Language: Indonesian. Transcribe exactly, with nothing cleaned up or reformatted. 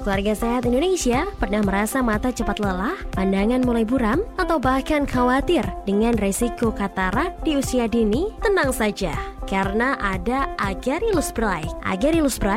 Keluarga Sehat Indonesia pernah merasa mata cepat lelah, pandangan mulai buram, atau bahkan khawatir dengan resiko katarak di usia dini? Tenang saja, karena ada Agarylus Bright. Agarylus Bright